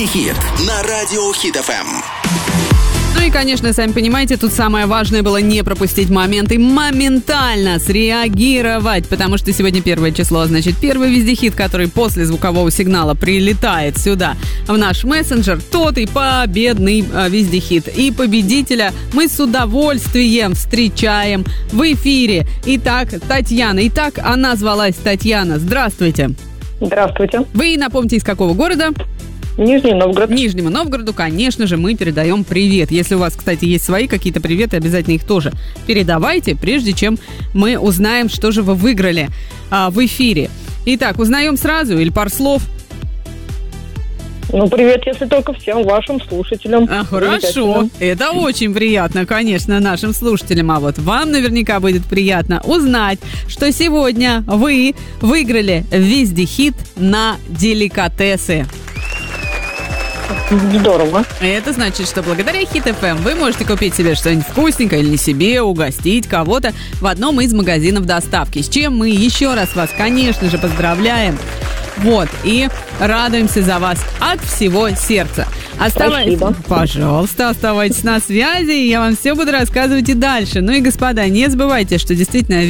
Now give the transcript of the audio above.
Везде хит на радио Хит ФМ. Ну и, конечно, сами понимаете, тут самое важное было не пропустить момент и моментально среагировать, потому что сегодня 1 число, значит, первый вездехит, который после звукового сигнала прилетает сюда, в наш мессенджер, тот и победный вездехит. И победителя мы с удовольствием встречаем в эфире. Итак, Татьяна. Итак, она звалась Татьяна. Здравствуйте. Здравствуйте. Вы напомните, из какого города? Нижний Новгород. Нижнему Новгороду, конечно же, мы передаем привет. Если у вас, кстати, есть свои какие-то приветы, обязательно их тоже передавайте, прежде чем мы узнаем, что же вы выиграли в эфире. Итак, узнаем сразу или пару слов? Ну, привет, если только всем вашим слушателям. Хорошо, это очень приятно, конечно, нашим слушателям. А вот вам наверняка будет приятно узнать, что сегодня вы выиграли вездехит на деликатесы. Здорово. Это значит, что благодаря Хит ФМ вы можете купить себе что-нибудь вкусненькое или не себе, угостить кого-то в одном из магазинов доставки. С чем мы еще раз вас, конечно же, поздравляем. Вот, и радуемся за вас от всего сердца. Спасибо. Пожалуйста, оставайтесь на связи, я вам все буду рассказывать и дальше. Ну и, господа, не забывайте, что действительно